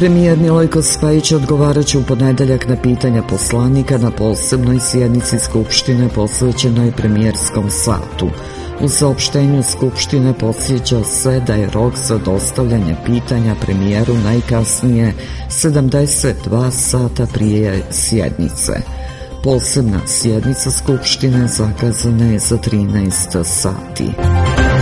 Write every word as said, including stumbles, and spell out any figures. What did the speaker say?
Premijer Milojko Spajić odgovarat će u ponedjeljak na pitanja poslanika na posebnoj sjednici Skupštine posvećenoj premijerskom satu. U saopštenju Skupštine podsjeća se da je rok za dostavljanje pitanja premijeru najkasnije sedamdeset dva sata prije sjednice. Posebna sjednica Skupštine zakazana je za trinaest sati.